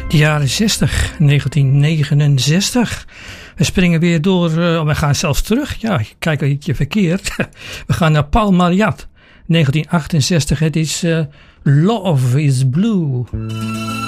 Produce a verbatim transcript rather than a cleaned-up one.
De jaren zestig, negentien negenenzestig. We springen weer door, uh, we gaan zelfs terug. Ja, kijk een beetje verkeerd. We gaan naar Paul Marriott, negentien achtenzestig. Het is uh, Love is Blue.